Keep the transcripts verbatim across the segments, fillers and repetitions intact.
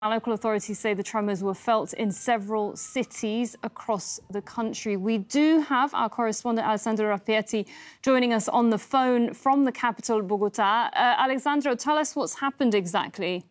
Local authorities say the tremors were felt in several cities across the country. We do have our correspondent Alessandro Rapietti joining us on the phone from the capital, Bogota. Uh, Alessandro, tell us what's happened exactly.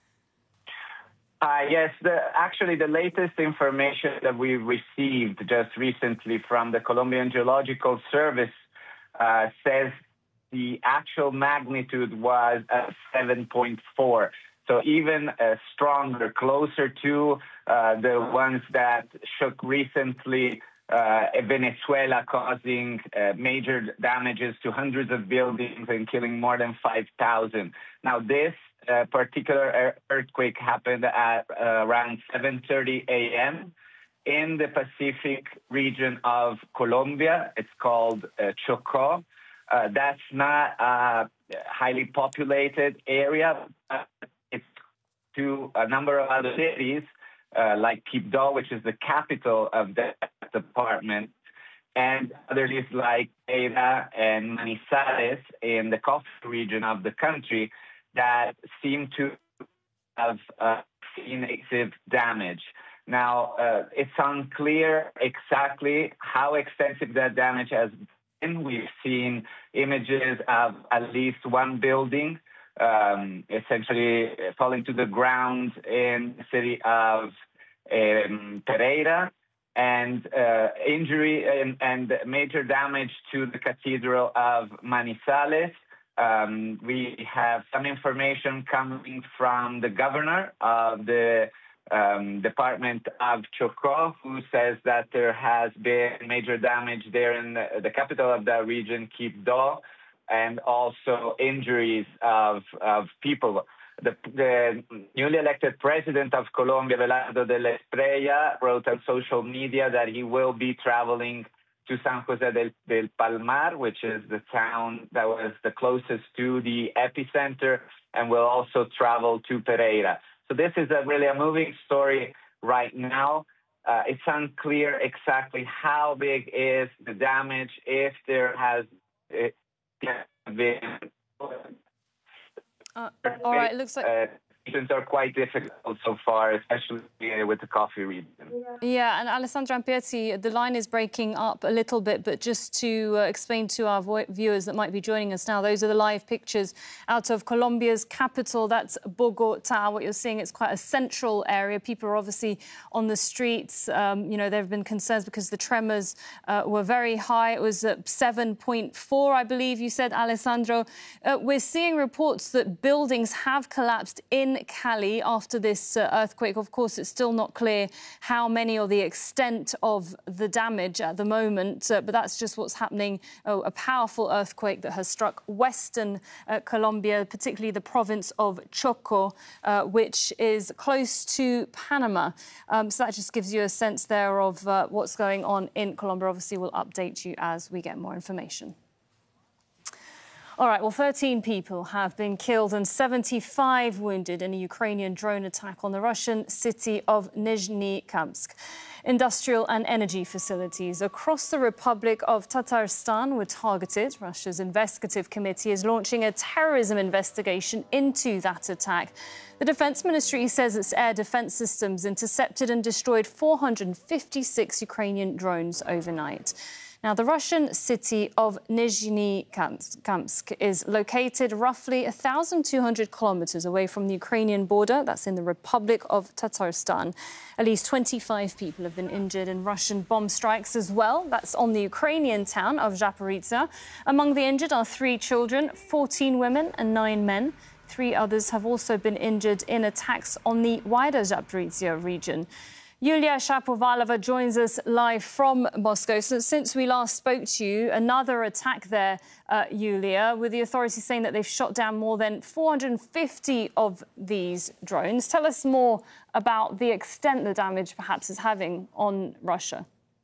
Uh, yes, the, actually the latest information that we received just recently from the Colombian Geological Service uh, says the actual magnitude was uh, seven point four. So even uh, stronger, closer to uh, the ones that shook recently uh, Venezuela, causing uh, major damages to hundreds of buildings and killing more than five thousand. Now, this uh, particular earthquake happened at uh, around seven thirty a m in the Pacific region of Colombia. It's called uh, Chocó. Uh, that's not a highly populated area. Uh, it's to a number of other cities, uh, like Quibdó, which is the capital of that department, and other cities like Pereira and Manizales in the coastal region of the country that seem to have uh, seen extensive damage. Now, uh, it's unclear exactly how extensive that damage has been. We've seen images of at least one building um, essentially falling to the ground in the city of um, Pereira, and uh, injury and, and major damage to the Cathedral of Manizales. Um, we have some information coming from the governor of the um, Department of Chocó, who says that there has been major damage there in the, the capital of that region, Quibdó, and also injuries of, of people. The, the newly elected president of Colombia, Abelardo de la Espriella, wrote on social media that he will be traveling to San Jose del, del Palmar, which is the town that was the closest to the epicenter, and will also travel to Pereira. So this is a really a moving story right now. Uh, it's unclear exactly how big is the damage, if there has it, been. Uh, all right, it looks like. Uh, Things are quite difficult so far, especially with the coffee region. Yeah, and Alessandro Rapietti, the line is breaking up a little bit, but just to uh, explain to our viewers that might be joining us now, those are the live pictures out of Colombia's capital. That's Bogota. What you're seeing, it's quite a central area. People are obviously on the streets. Um, you know, there have been concerns because the tremors uh, were very high. It was at seven point four, I believe you said, Alessandro. Uh, we're seeing reports that buildings have collapsed in Cali after this uh, earthquake. Of course, it's still not clear how many or the extent of the damage at the moment, uh, but that's just what's happening. Oh, a powerful earthquake that has struck western uh, Colombia, particularly the province of Chocó, uh, which is close to Panama. Um, so that just gives you a sense there of uh, what's going on in Colombia. Obviously, we'll update you as we get more information. All right, well, thirteen people have been killed and seventy-five wounded in a Ukrainian drone attack on the Russian city of Nizhny Kamsk. Industrial and energy facilities across the Republic of Tatarstan were targeted. Russia's investigative committee is launching a terrorism investigation into that attack. The Defense Ministry says its air defense systems intercepted and destroyed four hundred fifty-six Ukrainian drones overnight. Now, the Russian city of Nizhny Kamsk is located roughly one thousand two hundred kilometres away from the Ukrainian border. That's in the Republic of Tatarstan. At least twenty-five people have been injured in Russian bomb strikes as well. That's on the Ukrainian town of Zaporizhzhia. Among the injured are three children, fourteen women and nine men. Three others have also been injured in attacks on the wider Zaporizhzhia region. Yulia Shapovalova joins us live from Moscow. So since we last spoke to you, another attack there, uh, Yulia, with the authorities saying that they've shot down more than four hundred fifty of these drones. Tell us more about the extent the damage perhaps is having on Russia.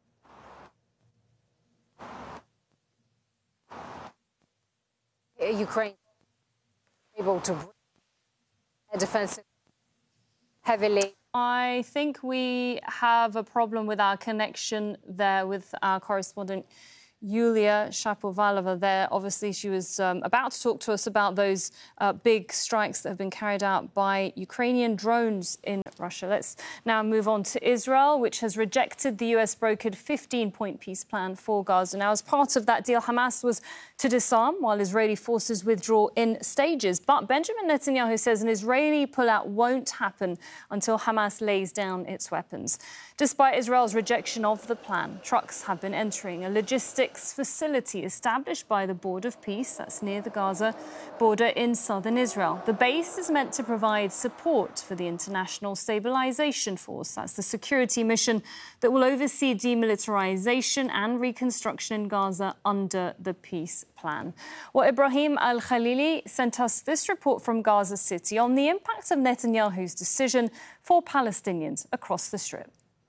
Ukraine able to bring a defensive heavily. I think we have a problem with our connection there with our correspondent Yulia Shapovalova there. Obviously, she was um, about to talk to us about those uh, big strikes that have been carried out by Ukrainian drones in Russia. Let's now move on to Israel, which has rejected the U S-brokered fifteen-point peace plan for Gaza. Now, as part of that deal, Hamas was to disarm while Israeli forces withdraw in stages. But Benjamin Netanyahu says an Israeli pullout won't happen until Hamas lays down its weapons. Despite Israel's rejection of the plan, trucks have been entering a logistics facility established by the Board of Peace, that's near the Gaza border in southern Israel. The base is meant to provide support for the International Stabilization Force, that's the security mission that will oversee demilitarization and reconstruction in Gaza under the peace plan. Well, Ibrahim Al-Khalili sent us this report from Gaza City on the impact of Netanyahu's decision for Palestinians across the Strip.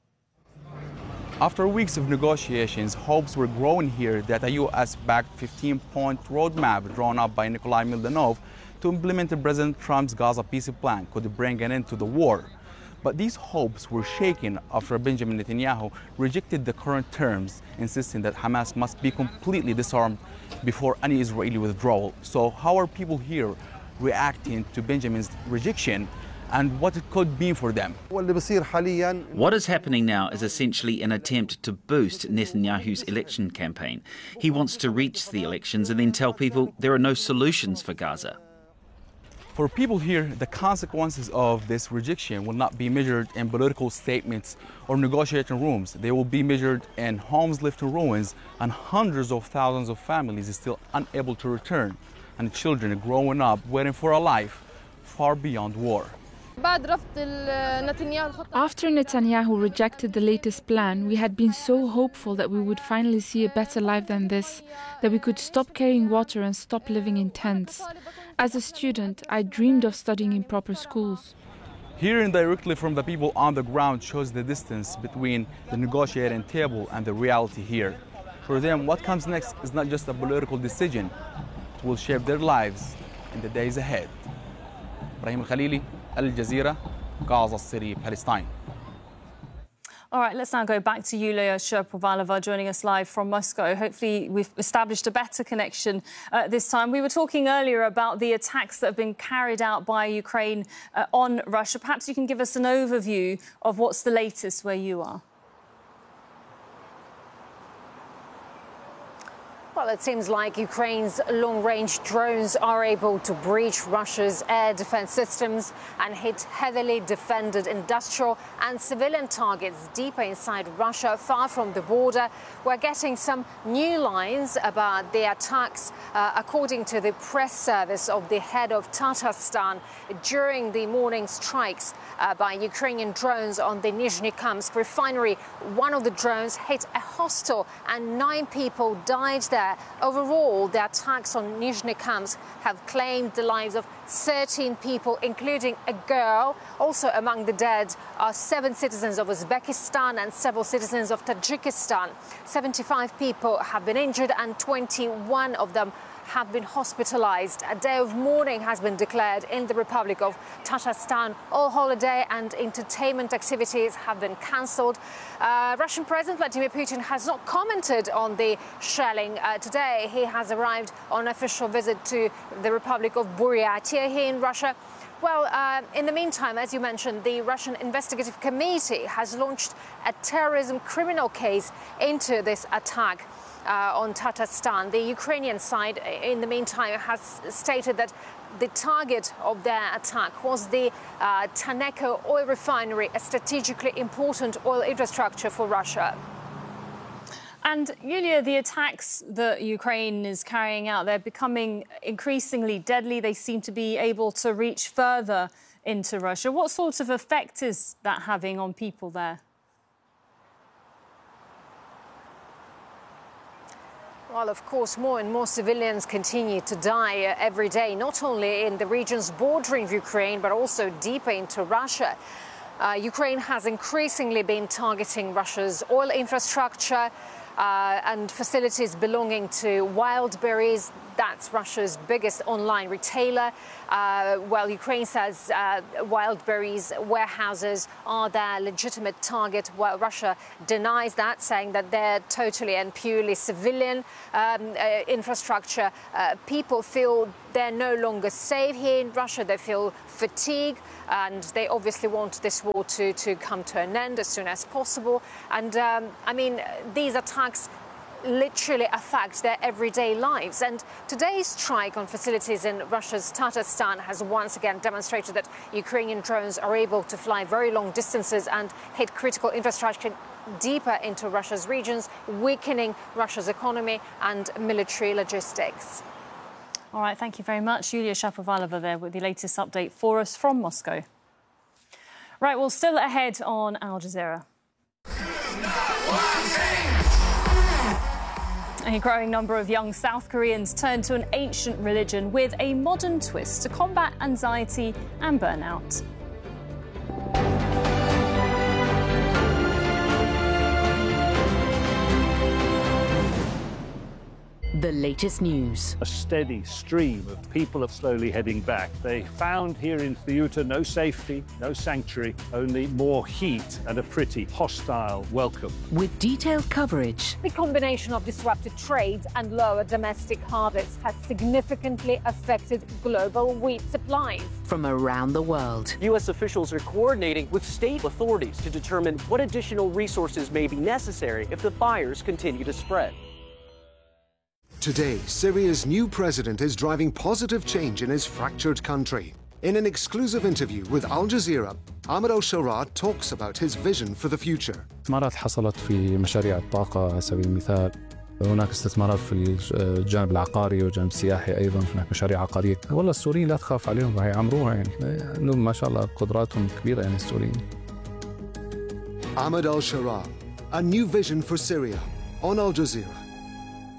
After weeks of negotiations, hopes were growing here that a U S-backed fifteen-point roadmap drawn up by Nikolai Mildanov to implement President Trump's Gaza peace plan could bring an end to the war. But these hopes were shaken after Benjamin Netanyahu rejected the current terms, insisting that Hamas must be completely disarmed before any Israeli withdrawal. So how are people here reacting to Benjamin's rejection, and what it could mean for them? What is happening now is essentially an attempt to boost Netanyahu's election campaign. He wants to reach the elections and then tell people there are no solutions for Gaza. For people here, the consequences of this rejection will not be measured in political statements or negotiating rooms. They will be measured in homes left in ruins and hundreds of thousands of families still unable to return, and children growing up waiting for a life far beyond war. After Netanyahu rejected the latest plan, we had been so hopeful that we would finally see a better life than this, that we could stop carrying water and stop living in tents. As a student, I dreamed of studying in proper schools. Hearing directly from the people on the ground shows the distance between the negotiating table and the reality here. For them, what comes next is not just a political decision. It will shape their lives in the days ahead. Ibrahim Al-Khalili, Al Jazeera, Gaza City, Palestine. All right, let's now go back to Yulia Shapovalova joining us live from Moscow. Hopefully we've established a better connection uh, this time. We were talking earlier about the attacks that have been carried out by Ukraine uh, on Russia. Perhaps you can give us an overview of what's the latest where you are. Well, it seems like Ukraine's long-range drones are able to breach Russia's air defense systems and hit heavily defended industrial and civilian targets deeper inside Russia, far from the border. We're getting some new lines about the attacks, uh, according to the press service of the head of Tatarstan, during the morning strikes uh, by Ukrainian drones on the Nizhny-Kamsk refinery. One of the drones hit a hostel and nine people died there. Overall, the attacks on Nizhny-Kamsk have claimed the lives of thirteen people, including a girl. Also among the dead are seven citizens of Uzbekistan and several citizens of Tajikistan. seventy-five people have been injured and twenty-one of them have been hospitalized. A day of mourning has been declared in the Republic of Tatarstan. All holiday and entertainment activities have been cancelled. Uh, Russian President Vladimir Putin has not commented on the shelling uh, today. He has arrived on official visit to the Republic of Buryatia here in Russia. Well, uh, in the meantime, as you mentioned, the Russian Investigative Committee has launched a terrorism criminal case into this attack Uh, on Tatarstan. The Ukrainian side, in the meantime, has stated that the target of their attack was the uh, Tenneco oil refinery, a strategically important oil infrastructure for Russia. And, Yulia, the attacks that Ukraine is carrying out, they're becoming increasingly deadly. They seem to be able to reach further into Russia. What sort of effect is that having on people there? Well, of course, more and more civilians continue to die uh, every day, not only in the regions bordering Ukraine, but also deeper into Russia. Uh, Ukraine has increasingly been targeting Russia's oil infrastructure uh, and facilities belonging to Wildberries. that's Russia's biggest online retailer. Uh, while Ukraine says uh, Wildberries warehouses are their legitimate target, while Russia denies that, saying that they're totally and purely civilian um, uh, infrastructure. Uh, people feel they're no longer safe here in Russia. They feel fatigue, and they obviously want this war to, to come to an end as soon as possible. And um, I mean, these attacks literally affect their everyday lives. And today's strike on facilities in Russia's Tatarstan has once again demonstrated that Ukrainian drones are able to fly very long distances and hit critical infrastructure deeper into Russia's regions, weakening Russia's economy and military logistics. All right, thank you very much. Yulia Shapovalova there with the latest update for us from Moscow. Right, well, still ahead on Al Jazeera. A growing number of young South Koreans turn to an ancient religion with a modern twist to combat anxiety and burnout. The latest news. A steady stream of people are slowly heading back. They found here in Ceuta no safety, no sanctuary, only more heat and a pretty hostile welcome. With detailed coverage. The combination of disrupted trade and lower domestic harvests has significantly affected global wheat supplies. From around the world. U S officials are coordinating with state authorities to determine what additional resources may be necessary if the fires continue to spread. Today, Syria's new president is driving positive change in his fractured country. In an exclusive interview with Al Jazeera, Ahmed al-Sharaa talks about his vision for the future. استثمارات حصلت في مشاريع الطاقة على سبيل المثال. هناك استثمارات في الجانب العقاري والجانب السياحي أيضا، هناك مشاريع عقارية. والله السوريين لا تخاف عليهم، راح يعمروها يعني. ما شاء الله قدراتهم كبيرة يعني السوريين. Ahmed al-Sharaa, a new vision for Syria on Al Jazeera.